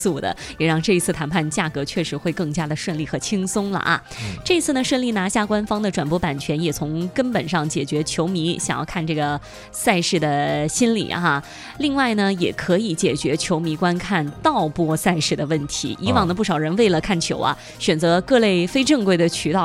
速的，也让这一次谈判价格确实会更加的顺利和轻松了啊。这次呢，顺利拿下官方的转播版权，也从根本上解决球迷想要看这个赛事的心理啊。另外呢，也可以解决球迷观看盗播赛事的问题。以往的不少人为了看球啊，选择各类非正规的渠道。